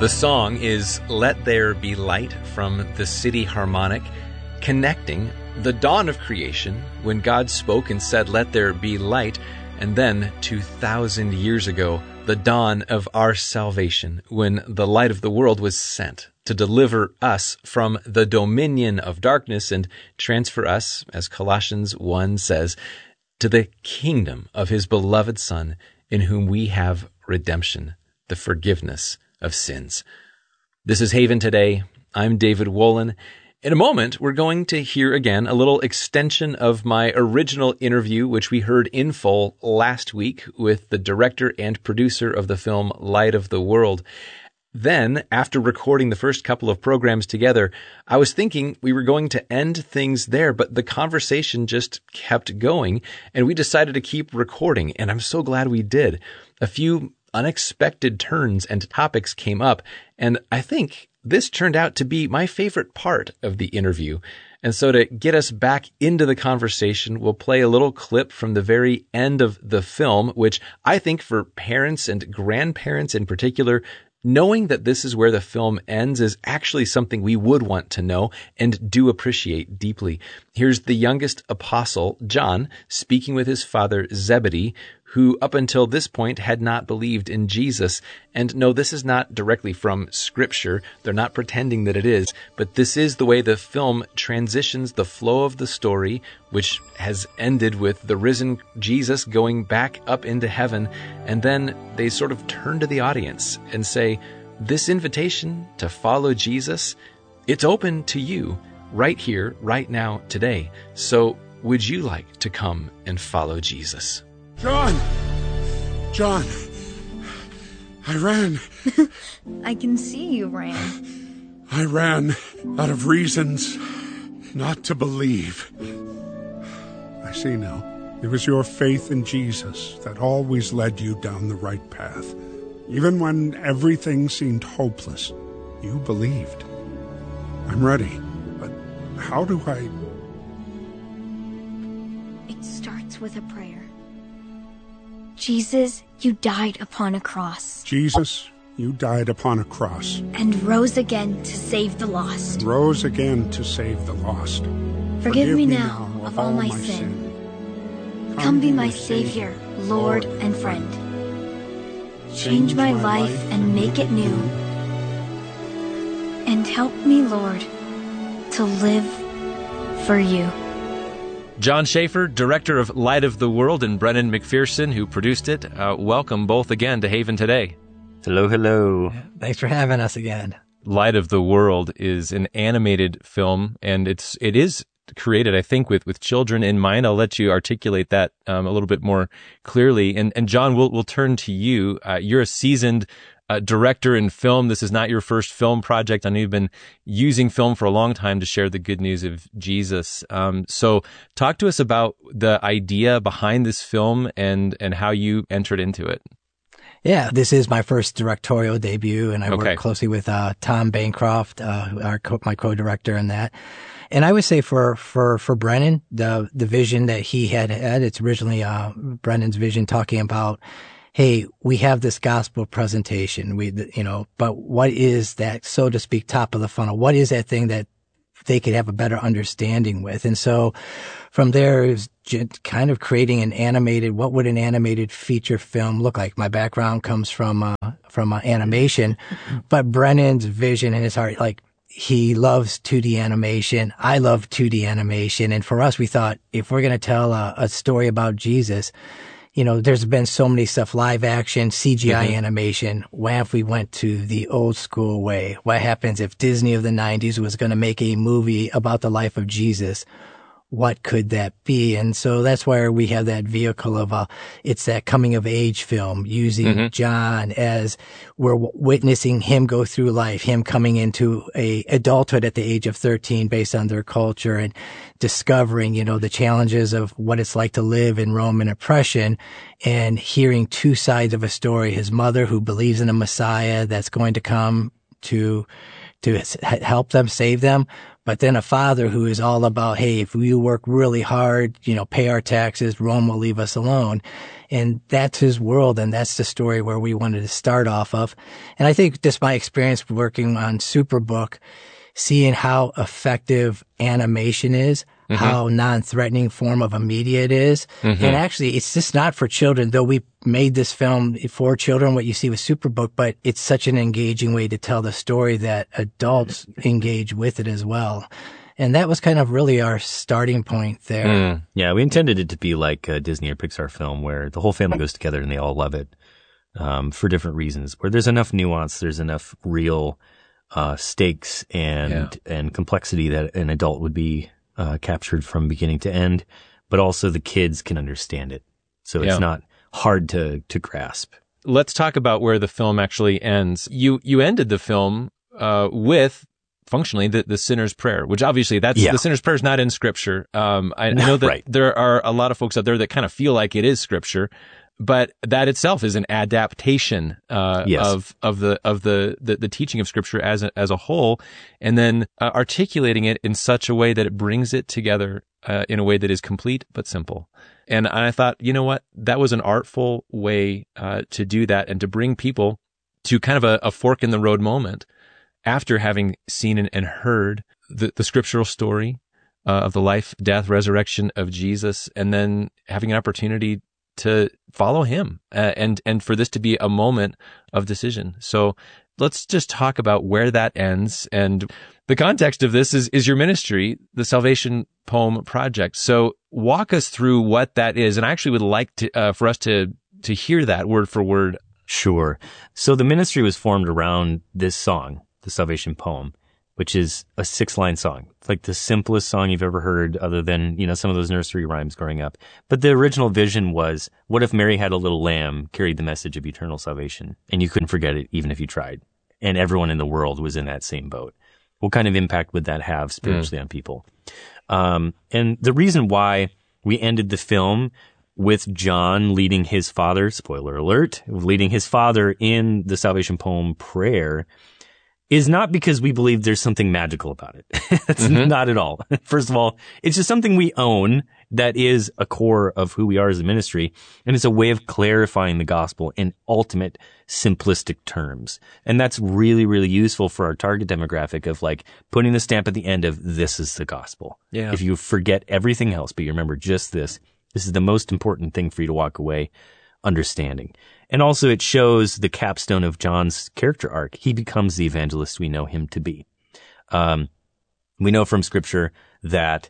The song is Let There Be Light from the City Harmonic, connecting the dawn of creation when God spoke and said, "Let there be light," and then 2,000 years ago, the dawn of our salvation when the light of the world was sent to deliver us from the dominion of darkness and transfer us, as Colossians 1 says, to the kingdom of his beloved Son, in whom we have redemption, the forgiveness of sins. This is Haven Today. I'm David Wolin. In a moment, we're going to hear again a little extension of my original interview, which we heard in full last week with the director and producer of the film Light of the World. Then, after recording the first couple of programs together, I was thinking we were going to end things there, but the conversation just kept going, and we decided to keep recording, and I'm so glad we did. A few unexpected turns and topics came up, and I think this turned out to be my favorite part of the interview. And so to get us back into the conversation, we'll play a little clip from the very end of the film, which I think for parents and grandparents in particular, knowing that this is where the film ends is actually something we would want to know and do appreciate deeply. Here's the youngest apostle, John, speaking with his father Zebedee, who up until this point had not believed in Jesus. And no, this is not directly from Scripture. They're not pretending that it is, but this is the way the film transitions the flow of the story, which has ended with the risen Jesus going back up into heaven. And then they sort of turn to the audience and say, this invitation to follow Jesus, it's open to you right here, right now, today. So would you like to come and follow Jesus? John, I ran. I can see you ran. I ran out of reasons not to believe. I see now. It was your faith in Jesus that always led you down the right path. Even when everything seemed hopeless, you believed. I'm ready, but how do I... It starts with a prayer. Jesus, you died upon a cross. Jesus, you died upon a cross. And rose again to save the lost. Rose again to save the lost. Forgive me now of all my sin. Come be my Savior, Lord, and friend. Change my life and make it new. And help me, Lord, to live for you. John Schaefer, director of Light of the World, and Brennan McPherson, who produced it. Welcome both again to Haven Today. Hello, hello. Thanks for having us again. Light of the World is an animated film, and it is created, I think, with children in mind. I'll let you articulate that a little bit more clearly. And John, we'll turn to you. You're a seasoned director in film. This is not your first film project. I know you've been using film for a long time to share the good news of Jesus. So talk to us about the idea behind this film and how you entered into it. Yeah, this is my first directorial debut, and I work closely with Tom Bancroft, my co-director in that. And I would say for Brennan, the vision that he had, it's originally Brennan's vision talking about, hey, we have this gospel presentation, but what is that, so to speak, top of the funnel? What is that thing that they could have a better understanding with? And so from there, it was kind of creating what would an animated feature film look like? My background comes from animation, but Brennan's vision in his heart, he loves 2D animation. I love 2D animation. And for us, we thought if we're going to tell a story about Jesus, there's been so many stuff, live action, CGI animation. What if we went to the old school way? What happens if Disney of the 90s was going to make a movie about the life of Jesus? What could that be? And so that's where we have that vehicle of it's that coming of age film using John as we're witnessing him go through life, him coming into a adulthood at the age of 13 based on their culture and discovering, the challenges of what it's like to live in Roman oppression and hearing two sides of a story. His mother who believes in a Messiah that's going to come to help them, save them, but then a father who is all about, hey, if you work really hard, pay our taxes, Rome will leave us alone. And that's his world, and that's the story where we wanted to start off of. And I think just my experience working on Superbook, seeing how effective animation is, how non-threatening form of a media it is. And actually, it's just not for children, though we made this film for children, what you see with Superbook, but it's such an engaging way to tell the story that adults engage with it as well. And that was kind of really our starting point there. Yeah, we intended it to be like a Disney or Pixar film where the whole family goes together and they all love it for different reasons, where there's enough nuance, there's enough real stakes and complexity that an adult would be captured from beginning to end, but also the kids can understand it. So it's not hard to grasp. Let's talk about where the film actually ends. You ended the film with functionally the sinner's prayer, which obviously the sinner's prayer is not in Scripture. I know that there are a lot of folks out there that kind of feel like it is Scripture, but that itself is an adaptation of the teaching of Scripture as a whole, and then articulating it in such a way that it brings it together in a way that is complete but simple. And I thought, you know what, that was an artful way to do that and to bring people to kind of a fork in the road moment after having seen and heard the scriptural story of the life, death, resurrection of Jesus, and then having an opportunity to follow him and for this to be a moment of decision. So let's just talk about where that ends. And the context of this is your ministry, the Salvation Poem Project. So walk us through what that is. And I actually would like to for us to hear that word for word. Sure. So the ministry was formed around this song, the Salvation Poem, which is a 6-line song. It's like the simplest song you've ever heard other than, some of those nursery rhymes growing up. But the original vision was, what if Mary had a little lamb, carried the message of eternal salvation, and you couldn't forget it even if you tried, and everyone in the world was in that same boat? What kind of impact would that have spiritually on people? And the reason why we ended the film with John leading his father, spoiler alert, leading his father in the Salvation Poem prayer is not because we believe there's something magical about it. That's not at all. First of all, it's just something we own that is a core of who we are as a ministry, and it's a way of clarifying the gospel in ultimate simplistic terms. And that's really, really useful for our target demographic of like putting the stamp at the end of this is the gospel. Yeah. If you forget everything else, but you remember just this is the most important thing for you to walk away understanding. And also it shows the capstone of John's character arc. He becomes the evangelist we know him to be. We know from Scripture that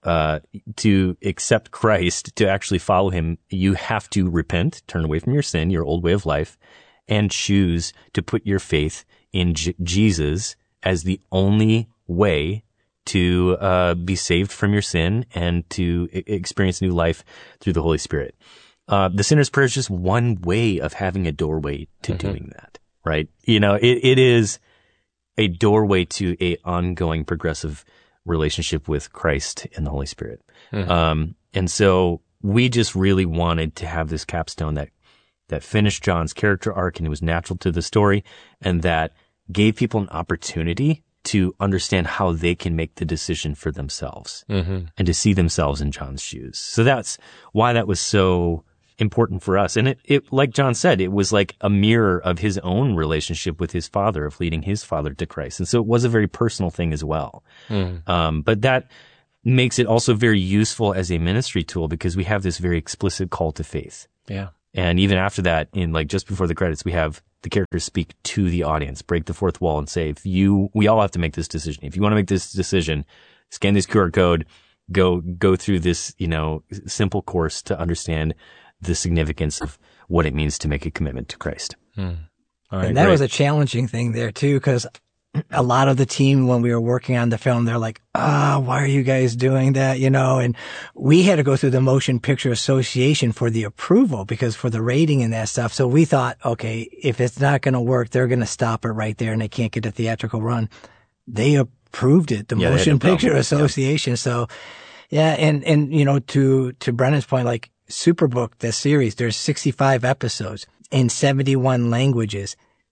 to accept Christ, to actually follow him, you have to repent, turn away from your sin, your old way of life, and choose to put your faith in Jesus as the only way to be saved from your sin and to experience new life through the Holy Spirit. The sinner's prayer is just one way of having a doorway to doing that, right? It is a doorway to a ongoing progressive relationship with Christ and the Holy Spirit. And so we just really wanted to have this capstone that finished John's character arc and it was natural to the story, and that gave people an opportunity to understand how they can make the decision for themselves and to see themselves in John's shoes. So that's why that was so important for us. And it, like John said, it was like a mirror of his own relationship with his father, of leading his father to Christ. And so it was a very personal thing as well. But that makes it also very useful as a ministry tool because we have this very explicit call to faith. Yeah. And even after that, in like just before the credits, we have the characters speak to the audience, break the fourth wall and say, we all have to make this decision. If you want to make this decision, scan this QR code, go through this, simple course to understand the significance of what it means to make a commitment to Christ. All right, and that was a challenging thing there too, because a lot of the team, when we were working on the film, they're like, why are you guys doing that? And we had to go through the Motion Picture Association for the approval because for the rating and that stuff. So we thought, okay, if it's not going to work, they're going to stop it right there and they can't get a theatrical run. They approved it, the Motion Picture Association. Yeah. So yeah. And, to Brennan's point, like Superbook, the series, there's 65 episodes in 71 languages.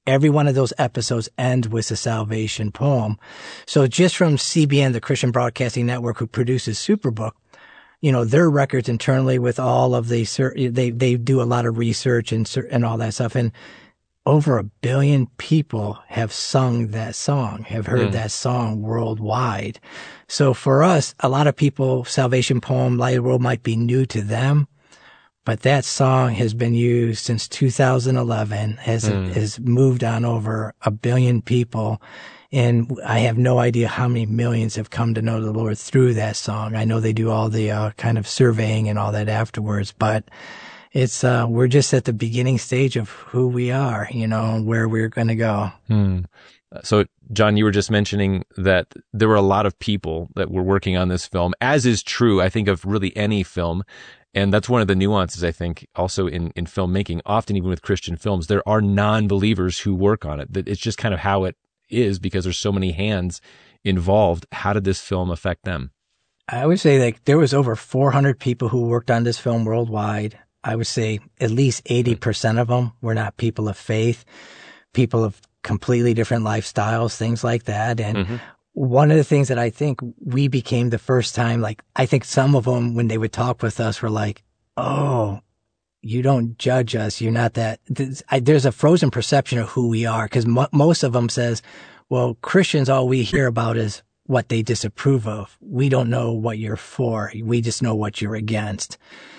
every one of those episodes end with a salvation poem. So just from CBN, the Christian Broadcasting Network, who produces Superbook, their records internally with all of the, they do a lot of research and all that stuff. And over 1 billion people have sung that song, have heard that song worldwide. So for us, a lot of people, Salvation Poem, Light of the World might be new to them, but that song has been used since 2011, has moved on over 1 billion people. And I have no idea how many millions have come to know the Lord through that song. I know they do all the kind of surveying and all that afterwards, but it's we're just at the beginning stage of who we are, and where we're going to go. So, John, you were just mentioning that there were a lot of people that were working on this film, as is true, I think, of really any film. And that's one of the nuances, I think, also in filmmaking. Often, even with Christian films, there are non-believers who work on it. That it's just kind of how it is because there's so many hands involved. How did this film affect them? I would say there was over 400 people who worked on this film worldwide. I would say at least 80% of them were not people of faith, people of completely different lifestyles, things like that. And one of the things that I think we became the first time, I think some of them, when they would talk with us, were like, oh, you don't judge us. You're not that. There's a frozen perception of who we are, because most of them says, well, Christians, all we hear about is what they disapprove of. We don't know what you're for. We just know what you're against.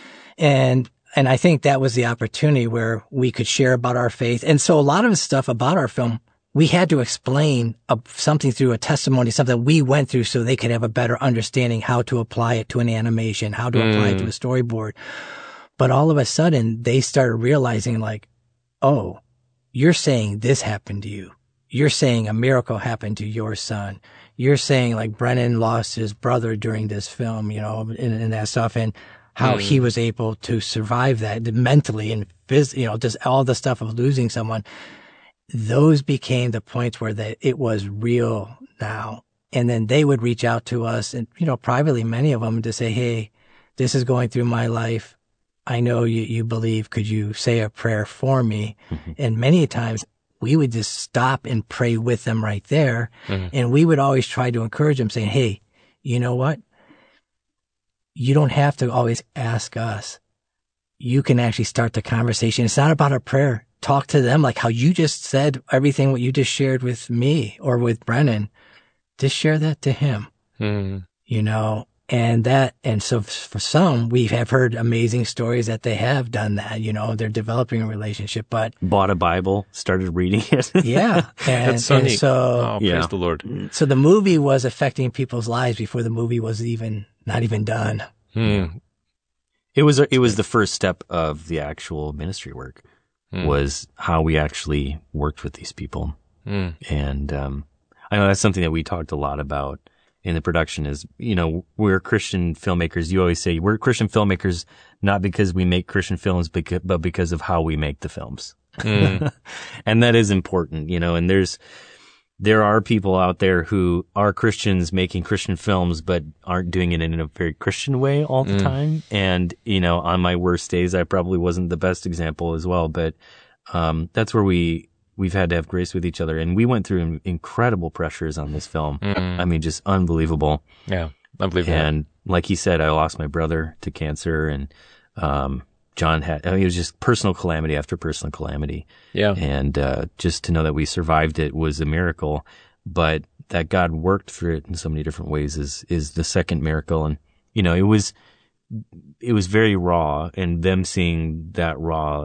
And I think that was the opportunity where we could share about our faith. And so a lot of the stuff about our film, we had to explain something through a testimony, something we went through so they could have a better understanding how to apply it to an animation, how to apply it to a storyboard. But all of a sudden, they started realizing oh, you're saying this happened to you. You're saying a miracle happened to your son. You're saying Brennan lost his brother during this film, and that stuff. And how he was able to survive that mentally and physically, just all the stuff of losing someone. Those became the points where it was real now. And then they would reach out to us and, privately, many of them, to say, hey, this is going through my life. I know you believe. Could you say a prayer for me? And many times we would just stop and pray with them right there. And we would always try to encourage them, saying, hey, you know what? You don't have to always ask us. You can actually start the conversation. It's not about a prayer. Talk to them like how you just said everything what you just shared with me or with Brennan. Just share that to him, and so for some, we have heard amazing stories that they have done that, they're developing a relationship, but bought a Bible, started reading it. Yeah. And, that's so neat. So, praise the Lord. So the movie was affecting people's lives before the movie was not even done. It was the first step of the actual ministry work, was how we actually worked with these people. And I know that's something that we talked a lot about in the production is, we're Christian filmmakers. You always say we're Christian filmmakers, not because we make Christian films, but because of how we make the films. And that is important, and there are people out there who are Christians making Christian films, but aren't doing it in a very Christian way all the time. And, on my worst days, I probably wasn't the best example as well, but, that's where we've had to have grace with each other. And we went through incredible pressures on this film. I mean, just unbelievable. Yeah, unbelievable. And like he said, I lost my brother to cancer, and John it was just personal calamity after personal calamity. Yeah. And just to know that we survived it was a miracle, but that God worked through it in so many different ways is the second miracle. And, it was very raw, and them seeing that raw,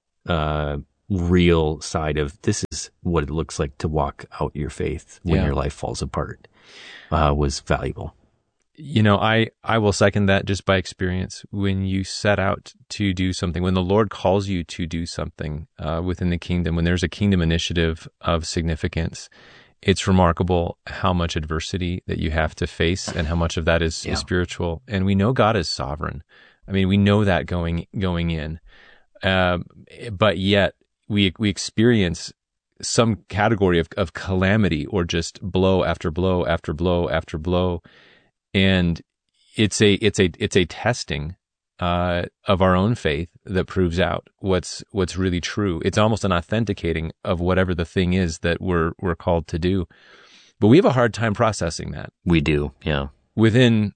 real side of this is what it looks like to walk out your faith when your life falls apart, was valuable. I will second that just by experience. When you set out to do something, when the Lord calls you to do something within the kingdom, when there's a kingdom initiative of significance, it's remarkable how much adversity that you have to face and how much of that is spiritual. And we know God is sovereign. I mean, we know that going in, but yet we experience some category of calamity or just blow after blow after blow after blow. And it's a testing of our own faith that proves out what's really true. It's almost an authenticating of whatever the thing is that we're called to do. But we have a hard time processing that. We do, yeah. Within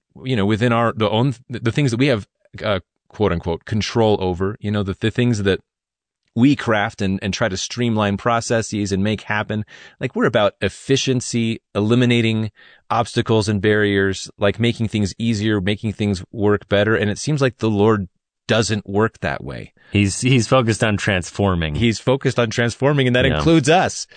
the things that we have, quote unquote, control over, the things that we craft and try to streamline processes and make happen. Like, we're about efficiency, eliminating obstacles and barriers, like making things easier, making things work better. And it seems like the Lord doesn't work that way. He's focused on transforming. He's focused on transforming, and that includes us,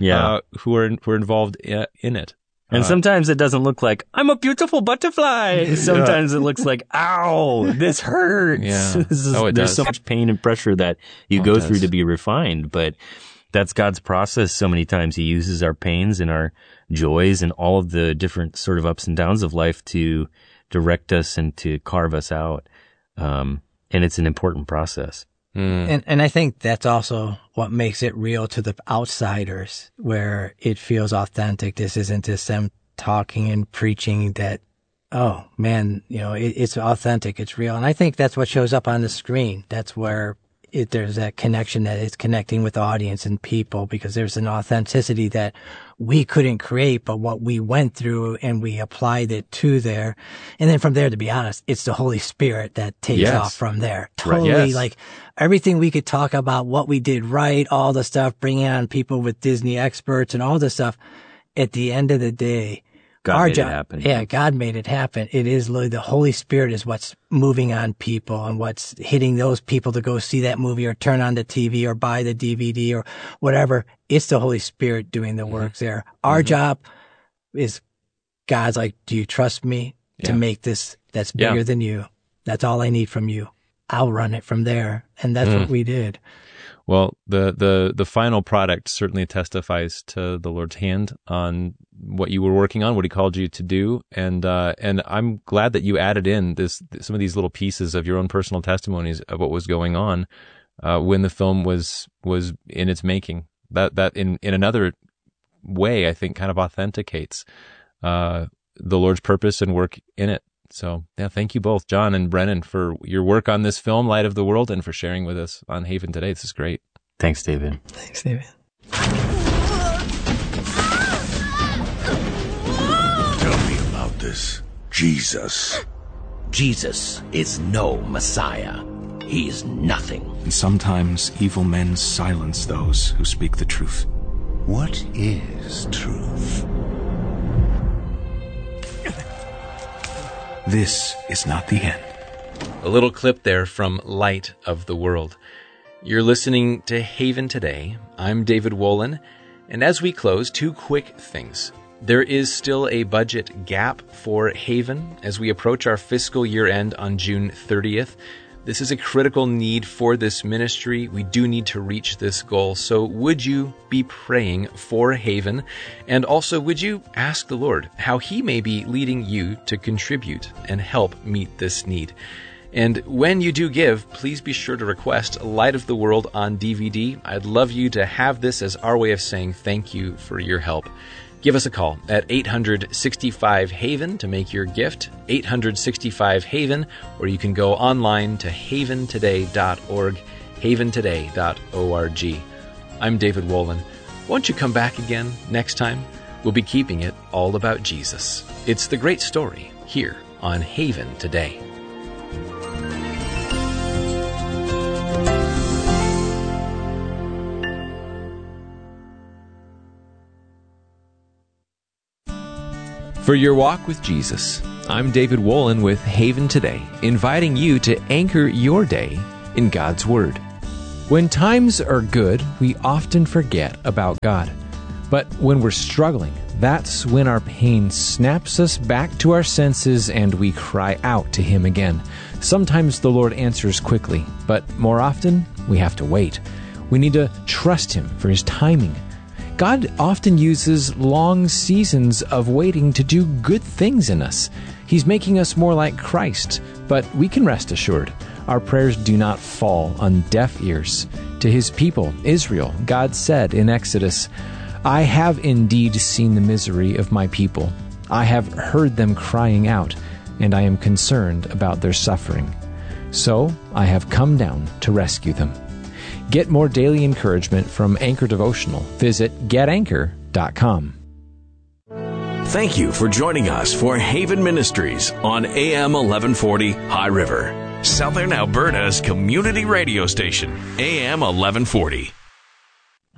who are involved in it. And sometimes it doesn't look like, I'm a beautiful butterfly. Sometimes it looks like, ow, this hurts. Yeah. There's so much pain and pressure that you go through to be refined. But that's God's process. So many times he uses our pains and our joys and all of the different sort of ups and downs of life to direct us and to carve us out. And it's an important process. And I think that's also what makes it real to the outsiders, where it feels authentic. This isn't just them talking and preaching that, oh man, it's authentic, it's real. And I think that's what shows up on the screen. That's where there's that connection, that it's connecting with the audience and people, because there's an authenticity that we couldn't create, but what we went through and we applied it to there. And then from there, to be honest, it's the Holy Spirit that takes off from there. Totally, like everything we could talk about, what we did right, all the stuff, bringing on people with Disney experts and all this stuff. At the end of the day, God made it happen. Yeah, God made it happen. It is literally the Holy Spirit is what's moving on people and what's hitting those people to go see that movie or turn on the TV or buy the DVD or whatever. It's the Holy Spirit doing the work there. Our job is, God's like, do you trust me to make this that's bigger than you? That's all I need from you. I'll run it from there. And that's what we did. Well, the final product certainly testifies to the Lord's hand on what you were working on, what he called you to do. And I'm glad that you added in some of these little pieces of your own personal testimonies of what was going on, when the film was in its making. That in another way, I think, kind of authenticates, the Lord's purpose and work in it. So, thank you both, John and Brennan, for your work on this film, Light of the World, and for sharing with us on Haven today. This is great. Thanks, David. Thanks, David. Tell me about this Jesus. Jesus is no Messiah. He's nothing. And sometimes evil men silence those who speak the truth. What is truth? This is not the end. A little clip there from Light of the World. You're listening to Haven Today. I'm David Wolin. And as we close, two quick things. There is still a budget gap for Haven as we approach our fiscal year end on June 30th. This is a critical need for this ministry. We do need to reach this goal. So would you be praying for Haven? And also, would you ask the Lord how he may be leading you to contribute and help meet this need? And when you do give, please be sure to request Light of the World on DVD. I'd love you to have this as our way of saying thank you for your help. Give us a call at 865-HAVEN to make your gift, 865-HAVEN, or you can go online to haventoday.org, haventoday.org. I'm David Wolin. Won't you come back again next time? We'll be keeping it all about Jesus. It's the great story here on Haven Today. For your walk with Jesus, I'm David Wolin with Haven Today, inviting you to anchor your day in God's Word. When times are good, we often forget about God. But when we're struggling, that's when our pain snaps us back to our senses and we cry out to Him again. Sometimes the Lord answers quickly, but more often we have to wait. We need to trust Him for His timing. God often uses long seasons of waiting to do good things in us. He's making us more like Christ, but we can rest assured our prayers do not fall on deaf ears. To His people, Israel, God said in Exodus, I have indeed seen the misery of my people. I have heard them crying out, and I am concerned about their suffering. So I have come down to rescue them. Get more daily encouragement from Anchor Devotional. Visit getanchor.com. Thank you for joining us for Haven Ministries on AM 1140 High River, Southern Alberta's community radio station, AM 1140.